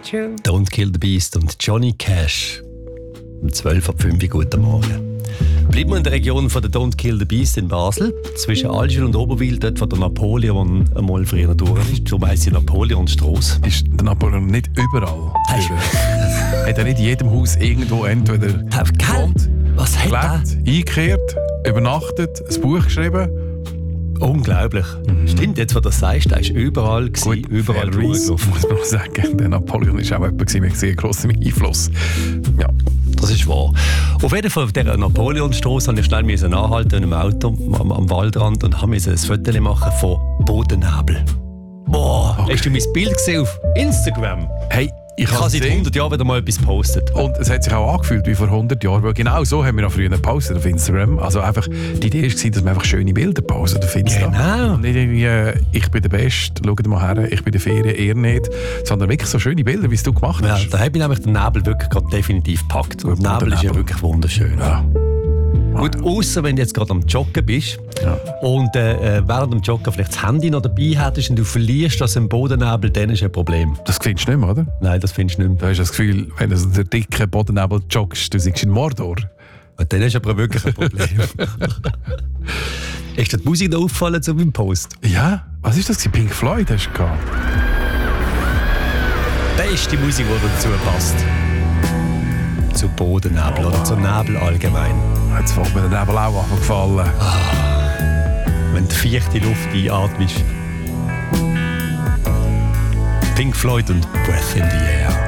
true. Don't Kill the Beast und Johnny Cash. Um 12:05 Uhr, guten Morgen. Bleiben wir in der Region von der Don't Kill the Beast in Basel, zwischen Allschwil und Oberwil, dort wo der Napoleon einmal früher durch ist. Darum heisst sie Napoleonstrasse. Ist der Napoleon nicht überall? Hat er nicht in jedem Haus irgendwo entweder gewohnt, was hat er? eingekehrt, übernachtet, ein Buch geschrieben? Unglaublich. Stimmt, jetzt, wo du das sagst, er war überall, überall durchgelaufen. Muss man auch sagen, der Napoleon war auch jemand mit sehr grossem Einfluss. Ja. Das ist wahr. Auf jeden Fall auf dieser Napoleonstrasse musste ich schnell anhalten im Auto am Waldrand und musste ein Foto machen von Bodennebel. Boah, okay. Hast du mein Bild gesehen auf Instagram? Hey, ich habe seit 100 Jahren wieder mal etwas gepostet. Und es hat sich auch angefühlt wie vor 100 Jahren, weil genau so haben wir auch früher gepostet auf Instagram. Also einfach, die Idee war, dass wir einfach schöne Bilder posten auf Instagram. Genau. Und nicht irgendwie, ich bin der Beste, schaut mal her, ich bin der Ferien, ihr nicht. Sondern wirklich so schöne Bilder, wie es du gemacht hast. Ja, da habe ich nämlich den Nebel wirklich gerade definitiv gepackt. Und der Nebel ist ja wirklich wunderschön. Ja. Gut, außer wenn du jetzt gerade am Joggen bist und während dem Joggen vielleicht das Handy noch dabei hättest und du verlierst das im Bodennebel, dann ist ein Problem. Das findest du nicht mehr, oder? Nein, das findest du nicht mehr. Da hast du das Gefühl, wenn du der dicke Bodennebel joggst, du siehst in Mordor. Und dann ist aber wirklich ein Problem. Ist dir die Musik noch aufgefallen zu meinem Post? Ja, was ist das? Pink Floyd hast du gehabt? Das ist die Musik, die dazu passt. Zu Bodennebel oder zu Nebel allgemein. Jetzt fällt mir der Nebel auch an gefallen. Wenn du feuchte Luft einatmest. Pink Floyd und Breath in the Air.